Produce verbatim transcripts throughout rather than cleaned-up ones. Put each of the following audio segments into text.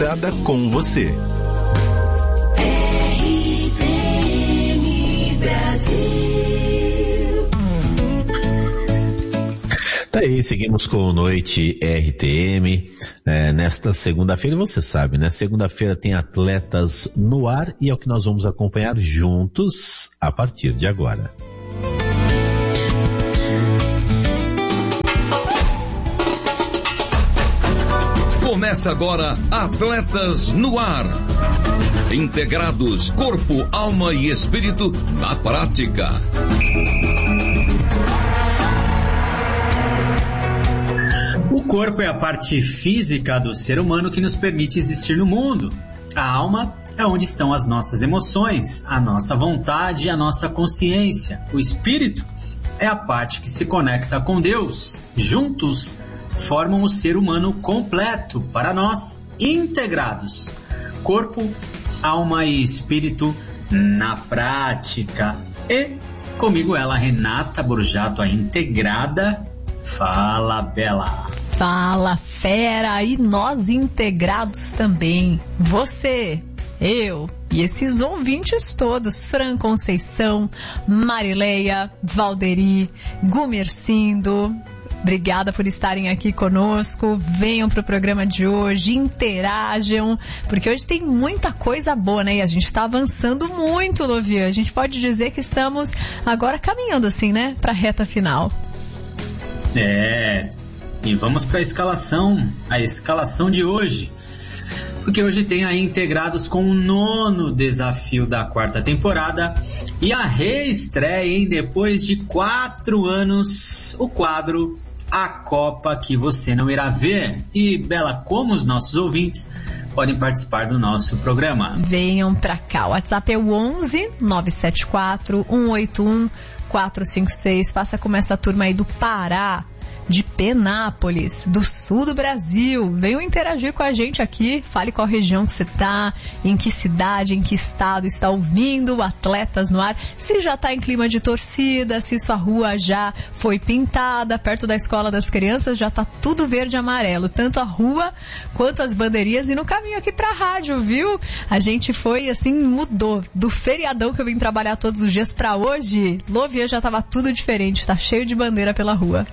conectada com você. R T M Brasil. Tá aí, seguimos com Noite R T M. É, nesta segunda-feira, você sabe, né? Segunda-feira tem Atletas no Ar e é o que nós vamos acompanhar juntos a partir de agora. Começa agora Atletas no Ar. Integrados, corpo, alma e espírito na prática. O corpo é a parte física do ser humano que nos permite existir no mundo. A alma é onde estão as nossas emoções, a nossa vontade e a nossa consciência. O espírito é a parte que se conecta com Deus. Juntos formam o ser humano completo, para nós, integrados. Corpo, alma e espírito na prática. E comigo ela, Renata Borjato, a integrada. Fala, Bela. Fala, fera, e nós integrados também. Você, eu e esses ouvintes todos, Fran Conceição, Marileia, Valderi, Gumercindo. Obrigada por estarem aqui conosco. Venham para o programa de hoje, interajam, porque hoje tem muita coisa boa, né? E a gente está avançando muito, Lovia. A gente pode dizer que estamos agora caminhando assim, né? Para a reta final. É, e vamos para a escalação, a escalação de hoje. Porque hoje tem aí integrados com o nono desafio da quarta temporada e a reestreia, hein? Depois de quatro anos, o quadro A Copa que você não irá ver. E, Bela, como os nossos ouvintes podem participar do nosso programa? Venham pra cá. O WhatsApp é o onze nove sete quatro um oito um quatro cinco seis. Faça como essa turma aí do Pará, de Penápolis, do sul do Brasil. Venham interagir com a gente aqui. Fale qual região que você está, em que cidade, em que estado está ouvindo Atletas no Ar. Se já está em clima de torcida, se sua rua já foi pintada, perto da escola das crianças já está tudo verde e amarelo, tanto a rua quanto as bandeirinhas. E no caminho aqui para a rádio, viu? A gente foi assim, mudou do feriadão que eu vim trabalhar todos os dias para hoje. Lovia, já estava tudo diferente, está cheio de bandeira pela rua.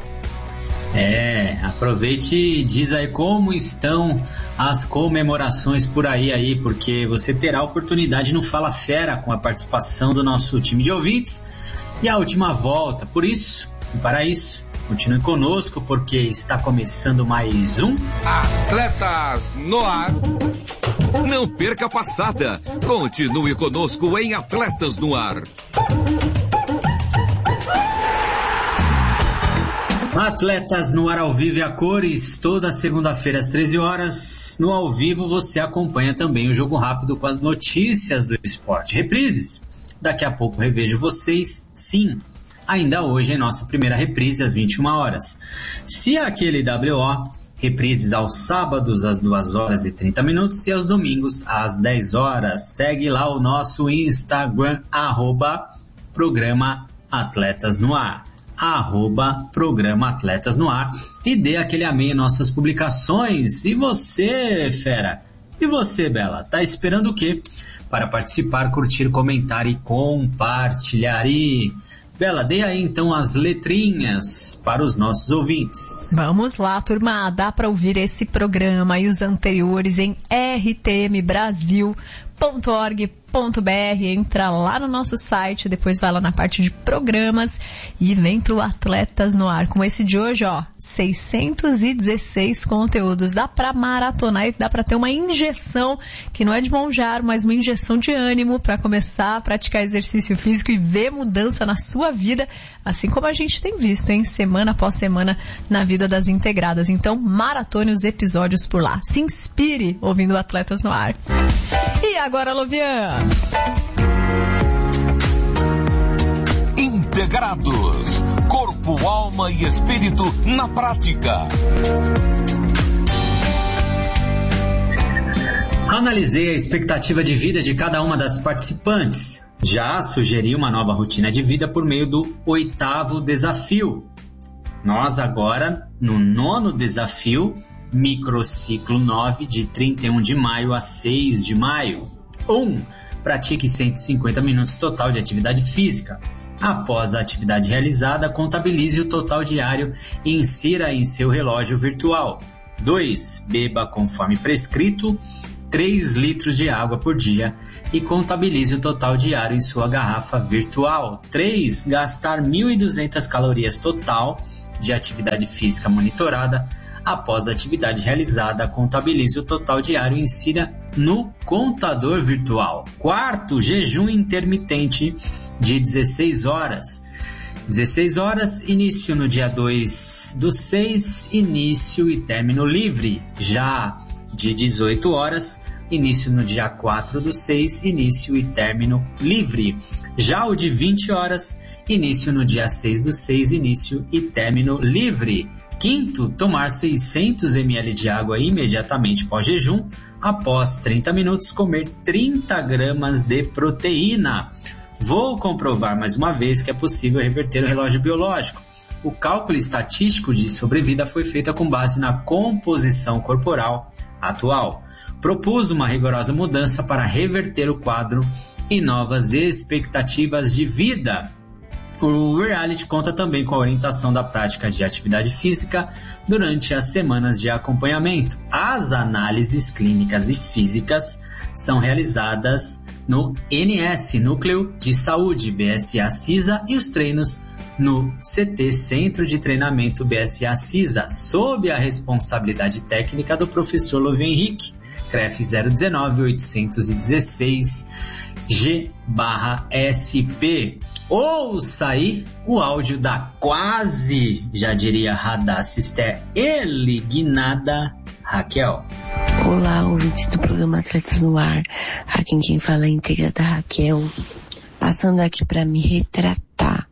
É, aproveite e diz aí como estão as comemorações por aí, aí, porque você terá a oportunidade no Fala Fera com a participação do nosso time de ouvintes e a última volta. Por isso, e para isso, continue conosco porque está começando mais um Atletas no Ar. Não perca a passada. Continue conosco em Atletas no Ar. Atletas no Ar ao vivo e a cores, toda segunda-feira às treze horas. No ao vivo você acompanha também o Jogo Rápido com as notícias do esporte. Reprises. Daqui a pouco revejo vocês, sim, ainda hoje em nossa primeira reprise às vinte e uma horas. Se aquele W O, reprises aos sábados às duas horas e trinta minutos e aos domingos às dez horas. Segue lá o nosso Instagram, arroba Programa Atletas no Ar. Arroba Programa Atletas no Ar e dê aquele amém em nossas publicações. E você, fera? E você, Bela? Tá esperando o quê? Para participar, curtir, comentar e compartilhar. E, Bela, dê aí então as letrinhas para os nossos ouvintes. Vamos lá, turma. Dá para ouvir esse programa e os anteriores em r t m brasil ponto org ponto b r. Entra lá no nosso site, depois vai lá na parte de programas e vem pro Atletas no Ar. Com esse de hoje, ó, seiscentos e dezesseis conteúdos. Dá pra maratonar e dá pra ter uma injeção, que não é de monjar, mas uma injeção de ânimo pra começar a praticar exercício físico e ver mudança na sua vida, assim como a gente tem visto, hein, semana após semana na vida das integradas. Então, maratone os episódios por lá. Se inspire ouvindo Atletas no Ar. E agora, Lovian? Integrados, corpo, alma e espírito na prática. Analisei a expectativa de vida de cada uma das participantes. Já sugeri uma nova rotina de vida por meio do oitavo desafio. Nós agora, no nono desafio, Microciclo nove, de trinta e um de maio a seis de maio. um. Pratique cento e cinquenta minutos total de atividade física. Após a atividade realizada, contabilize o total diário e insira em seu relógio virtual. dois. Beba conforme prescrito três litros de água por dia e contabilize o total diário em sua garrafa virtual. três. Gastar mil e duzentas calorias total de atividade física monitorada. Após a atividade realizada, contabilize o total diário e insira no contador virtual. Quarto, jejum intermitente de dezesseis horas. dezesseis horas, início no dia dois do seis, início e término livre. Já de dezoito horas, início no dia quatro do seis, início e término livre. Já o de vinte horas, início no dia seis do seis, início e término livre. Quinto, tomar seiscentos mililitros de água imediatamente pós-jejum. Após trinta minutos, comer trinta gramas de proteína. Vou comprovar mais uma vez que é possível reverter o relógio biológico. O cálculo estatístico de sobrevida foi feito com base na composição corporal atual. Propus uma rigorosa mudança para reverter o quadro e novas expectativas de vida. O reality conta também com a orientação da prática de atividade física durante as semanas de acompanhamento. As análises clínicas e físicas são realizadas no N S, Núcleo de Saúde, B S A-CISA, e os treinos no C T, Centro de Treinamento B S A-CISA, sob a responsabilidade técnica do professor Lovio Henrique, C R E F zero um nove, oitocentos e dezesseis, G S P. Ouça aí o áudio da quase, já diria Radar-Cister, elignada Raquel. Olá, ouvintes do programa Atletas no Ar. Aqui quem fala é a integrada Raquel. Passando aqui para me retratar.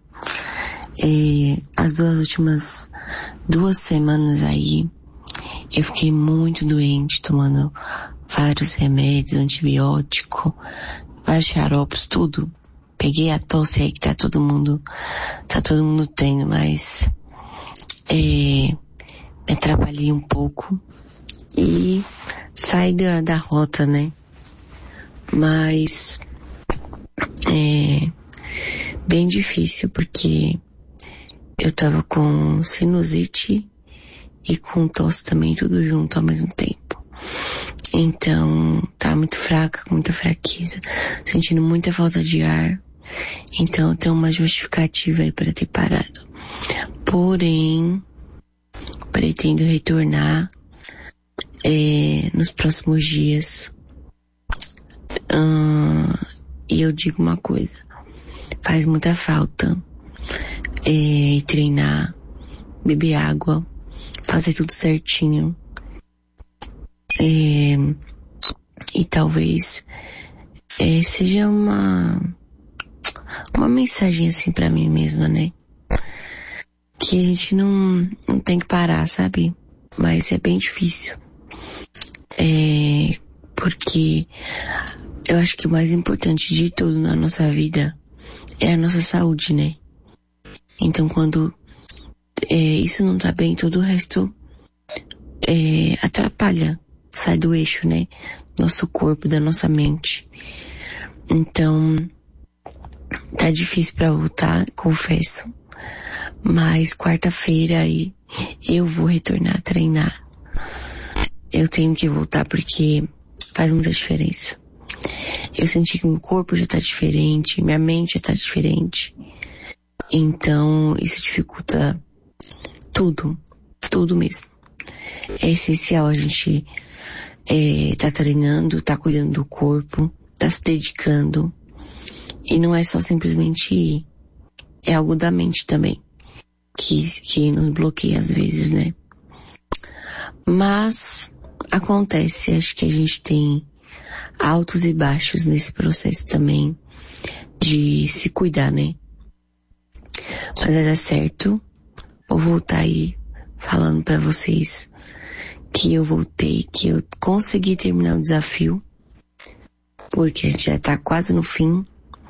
É, as duas últimas duas semanas aí, eu fiquei muito doente, tomando vários remédios, antibiótico, vários xaropes, tudo. Peguei a tosse aí que tá todo mundo, tá todo mundo tendo, mas é, me atrapalhei um pouco e saí da, da rota, né? Mas é bem difícil porque eu tava com sinusite e com tosse também, tudo junto ao mesmo tempo. Então, tá muito fraca, com muita fraqueza, sentindo muita falta de ar. Então, eu tenho uma justificativa aí para ter parado. Porém, pretendo retornar é, nos próximos dias. Hum, e eu digo uma coisa, faz muita falta é, treinar, beber água, fazer tudo certinho. É, e talvez é, seja uma uma mensagem assim pra mim mesma, né? Que a gente não, não tem que parar, sabe? Mas é bem difícil. É, porque eu acho que o mais importante de tudo na nossa vida é a nossa saúde, né? Então quando é, isso não tá bem, todo o resto é, atrapalha, sai do eixo, né? Nosso corpo, da nossa mente. Então, tá difícil pra voltar, confesso. Mas quarta-feira aí eu vou retornar a treinar. Eu tenho que voltar porque faz muita diferença. Eu senti que meu corpo já tá diferente, minha mente já tá diferente. Então, isso dificulta tudo, tudo mesmo. É essencial a gente é, tá treinando, tá cuidando do corpo, tá se dedicando. E não é só simplesmente ir. É algo da mente também. Que, que nos bloqueia às vezes, né? Mas acontece, acho que a gente tem altos e baixos nesse processo também de se cuidar, né? Mas vai dar certo. Vou voltar aí falando pra vocês que eu voltei, que eu consegui terminar o desafio, porque a gente já tá quase no fim.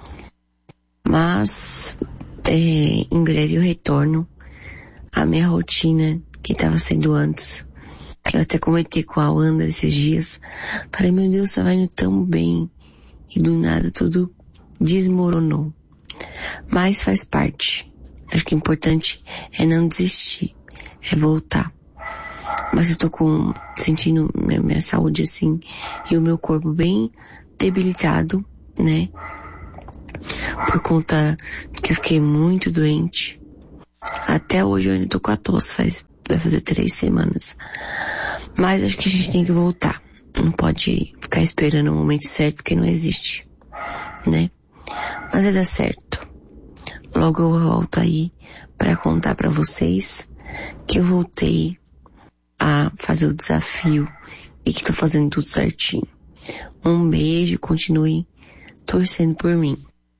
Mas é, em breve eu retorno à minha rotina que estava sendo antes. Eu até comentei com a Wanda esses dias. Falei, meu Deus, tá indo tão bem. E do nada tudo desmoronou. Mas faz parte. Acho que o importante é não desistir. É voltar. Mas eu tô com, sentindo minha, minha saúde assim, e o meu corpo bem debilitado, né? Por conta que eu fiquei muito doente. Até hoje eu ainda tô com a tosse, faz, vai fazer três semanas. Mas acho que a gente tem que voltar. Não pode ficar esperando o momento certo, porque não existe, né? Mas vai dar certo. Logo eu volto aí pra contar pra vocês que eu voltei a fazer o desafio e que tô fazendo tudo certinho. Um beijo e continue torcendo por mim.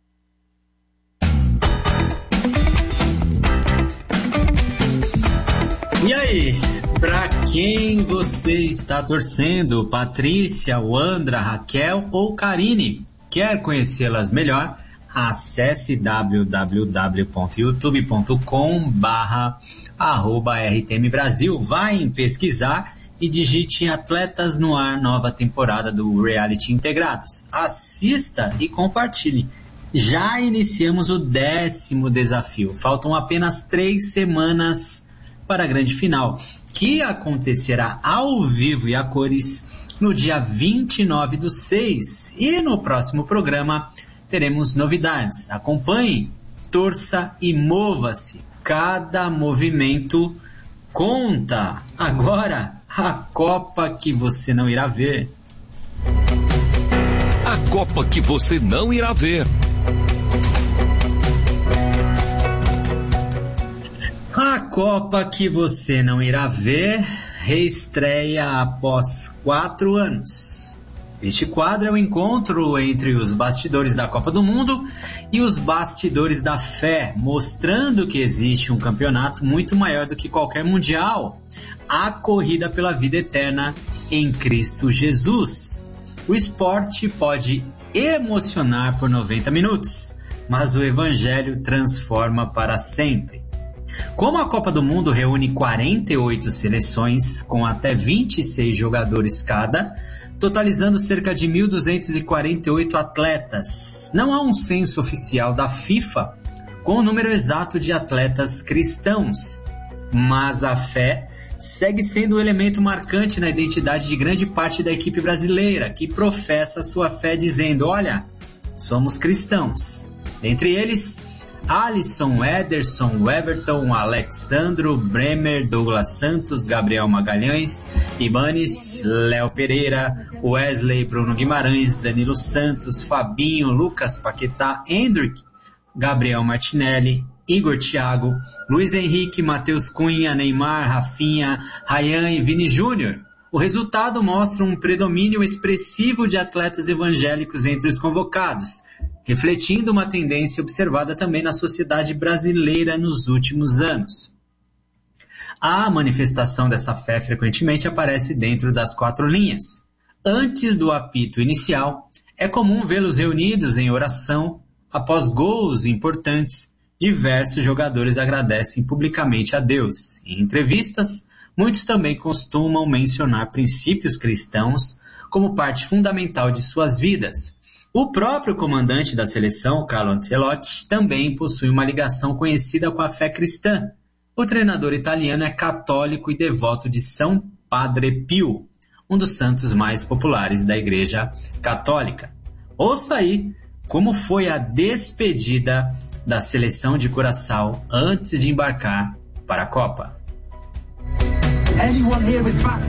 E aí, pra quem você está torcendo? Patrícia, Wandra, Raquel ou Karine? Quer conhecê-las melhor? Acesse w w w ponto youtube ponto com barra arroba R T M Brasil. Vai em pesquisar e digite Atletas no Ar, nova temporada do Reality Integrados. Assista e compartilhe. Já iniciamos o décimo desafio. Faltam apenas três semanas para a grande final, que acontecerá ao vivo e a cores no dia vinte e nove do seis. E no próximo programa teremos novidades. Acompanhe, torça e mova-se. Cada movimento conta. Agora, a Copa que você não irá ver. A Copa que você não irá ver. A Copa que você não irá ver reestreia após quatro anos. Este quadro é o encontro entre os bastidores da Copa do Mundo e os bastidores da fé, mostrando que existe um campeonato muito maior do que qualquer mundial, a corrida pela vida eterna em Cristo Jesus. O esporte pode emocionar por noventa minutos, mas o evangelho transforma para sempre. Como a Copa do Mundo reúne quarenta e oito seleções com até vinte e seis jogadores cada, totalizando cerca de mil duzentos e quarenta e oito atletas, não há um censo oficial da FIFA com o número exato de atletas cristãos, mas a fé segue sendo um elemento marcante na identidade de grande parte da equipe brasileira, que professa sua fé dizendo, olha, somos cristãos. Entre eles, Alisson, Ederson, Everton, Alexandro, Bremer, Douglas Santos, Gabriel Magalhães, Ibanes, Léo Pereira, Wesley, Bruno Guimarães, Danilo Santos, Fabinho, Lucas Paquetá, Hendrick, Gabriel Martinelli, Igor Thiago, Luiz Henrique, Matheus Cunha, Neymar, Rafinha, Ryan e Vini Júnior. O resultado mostra um predomínio expressivo de atletas evangélicos entre os convocados, refletindo uma tendência observada também na sociedade brasileira nos últimos anos. A manifestação dessa fé frequentemente aparece dentro das quatro linhas. Antes do apito inicial, é comum vê-los reunidos em oração. Após gols importantes, diversos jogadores agradecem publicamente a Deus. Em entrevistas, muitos também costumam mencionar princípios cristãos como parte fundamental de suas vidas. O próprio comandante da seleção, Carlo Ancelotti, também possui uma ligação conhecida com a fé cristã. O treinador italiano é católico e devoto de São Padre Pio, um dos santos mais populares da Igreja Católica. Ouça aí como foi a despedida da seleção de Curaçao antes de embarcar para a Copa. Anyone here with back